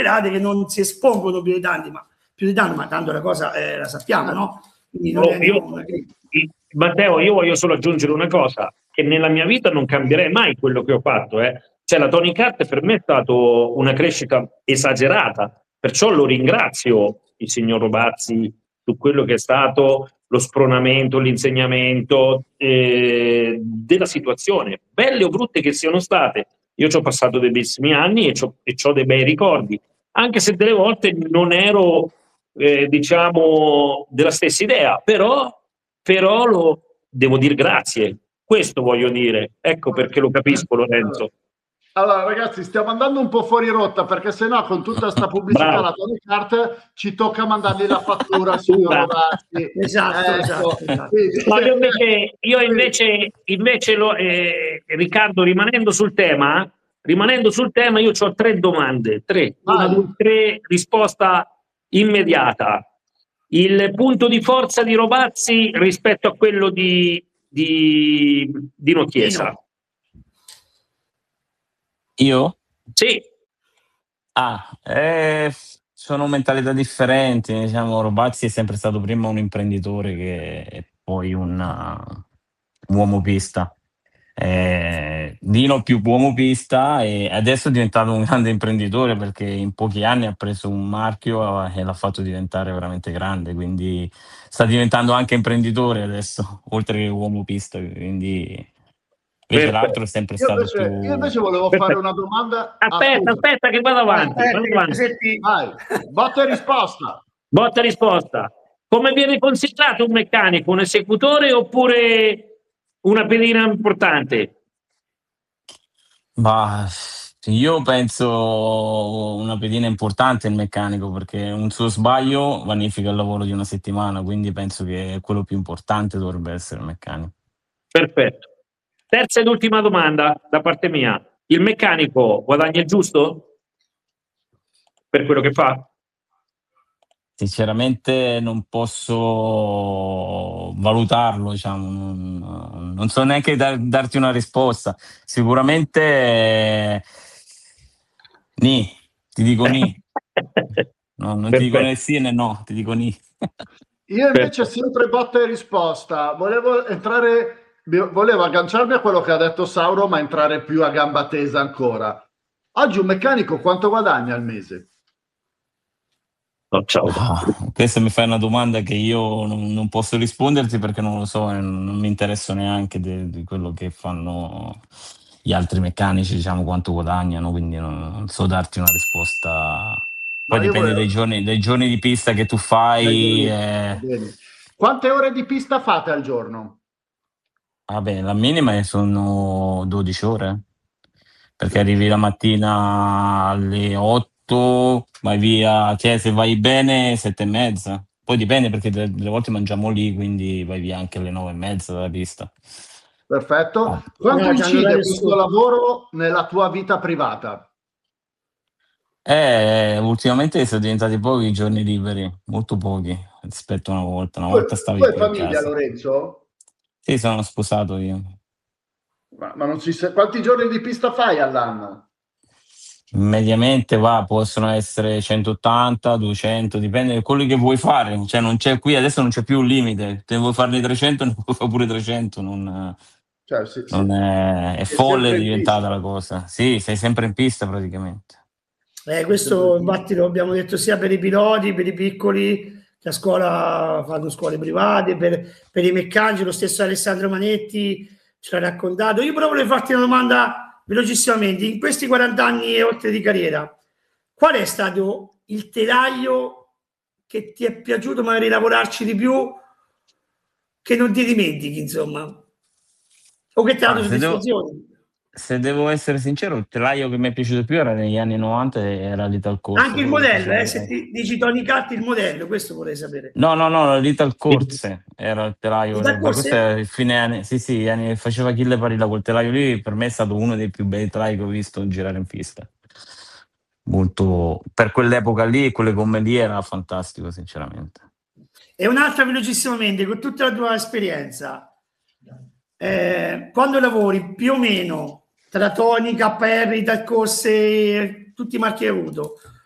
considerate che non si espongono più di tanto, ma tanto la cosa la sappiamo, no? Quindi non Matteo, io voglio solo aggiungere una cosa, che nella mia vita non cambierei mai quello che ho fatto, Cioè la Tonic Art per me è stata una crescita esagerata, perciò lo ringrazio il signor Robazzi su quello che è stato lo spronamento, l'insegnamento della situazione, belle o brutte che siano state. Io ci ho passato dei bellissimi anni e c'ho dei bei ricordi, anche se delle volte non ero, diciamo, della stessa idea, però devo dire grazie. Questo voglio dire. Ecco perché lo capisco, Lorenzo. Allora, ragazzi, stiamo andando un po' fuori rotta, perché sennò con tutta questa pubblicità alla Tonic Art ci tocca mandargli la fattura signor Rovazzi. Esatto. Ma io invece Riccardo, rimanendo sul tema, io ho 3 domande, 3, una, 2, 3, risposta immediata. Il punto di forza di Robazzi rispetto a quello di Dino Chiesa. Io? Sì. Sono mentalità differenti, diciamo. Robazzi è sempre stato prima un imprenditore e poi un uomo pista. Dino più uomo pista e adesso è diventato un grande imprenditore, perché in pochi anni ha preso un marchio e l'ha fatto diventare veramente grande, quindi sta diventando anche imprenditore adesso, oltre che uomo pista, quindi invece l'altro è sempre stato più... Io invece volevo fare una domanda. Aspetta che vado avanti. Vai. Botta e risposta. Come viene considerato un meccanico? Un esecutore oppure una pedina importante? Io penso una pedina importante il meccanico, perché un suo sbaglio vanifica il lavoro di una settimana, quindi penso che quello più importante dovrebbe essere il meccanico. Perfetto. Terza ed ultima domanda da parte mia. Il meccanico guadagna il giusto per quello che fa? Sinceramente non posso valutarlo, diciamo, non so neanche darti una risposta. Sicuramente ti dico ni. No, non ti dico né sì né no, ti dico ni. Io invece sempre botta e risposta. Volevo agganciarmi a quello che ha detto Sauro, ma entrare più a gamba tesa ancora. Oggi un meccanico quanto guadagna al mese? Questa mi fai una domanda che io non posso risponderti, perché non lo so, non mi interesso neanche di quello che fanno gli altri meccanici, diciamo, quanto guadagnano, quindi non so darti una risposta. Poi dipende dai giorni di pista che tu fai. Quante ore di pista fate al giorno? Vabbè, la minima sono 12 ore, perché arrivi la mattina alle 8, vai via, cioè se vai bene 7:30, poi dipende, perché delle volte mangiamo lì, quindi vai via anche alle 9:30 dalla pista. Perfetto. Quanto incide questo lavoro nella tua vita privata? Ultimamente sono diventati pochi i giorni liberi, molto pochi rispetto a una volta. Una volta stavi Tu hai più a famiglia, casa. Lorenzo? Sì, sono sposato io. Ma non si sa quanti giorni di pista fai all'anno? Mediamente possono essere 180, 200, dipende da quello che vuoi fare. Cioè non c'è qui, adesso non c'è più un limite. Se vuoi farne 300, ne puoi fare pure 300. È folle diventata la cosa. Sì, sei sempre in pista praticamente. Questo infatti lo abbiamo detto sia per i piloti, per i piccoli che a scuola fanno scuole private, per i meccanici, lo stesso Alessandro Manetti ce l'ha raccontato. Io però volevo farti una domanda velocissimamente. In questi 40 anni e oltre di carriera, qual è stato il telaio che ti è piaciuto magari lavorarci di più, che non ti dimentichi, insomma, o che ti ha dato soddisfazione? Se devo essere sincero, il telaio che mi è piaciuto più era negli anni 90, era l'Ital Corse. Anche il modello, se ti dici Tonic Art, il modello, questo vorrei sapere. No, l'Ital Corse era il telaio. Questo è il fine anni, sì, faceva Achille Parilla quel telaio lì. Per me è stato uno dei più bei telai che ho visto girare in pista. Molto, per quell'epoca lì e quelle gomme lì era fantastico, sinceramente. E un'altra velocissimamente, con tutta la tua esperienza, quando lavori più o meno tra Tonic, KR, Ital Corse, tutti i marchi hai avuto,